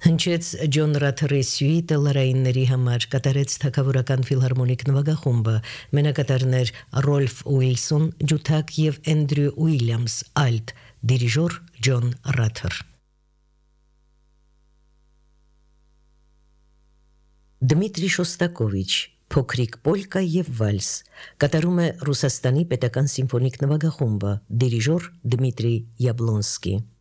Հնչեց Ջոն Ռաթերի սյուիտը լարայինների համար, կատարեց թագավորական ֆիլհարմոնիկ նվագախումբը, մենակատարներ Ռոլֆ Ուիլսոն, ջութակ և Էնդրյու Ուիլյամս, ալտ, դիրիժոր Ջոն Ռաթեր։ Դմիտրի Շոստակովիչ, փոքրիկ պոլկա և վալս, կատարում է Ռուսաստանի պետական սիմֆոնիկ նվագախումբը, դիրիժոր Դմիտրի Յաբլոնսկի։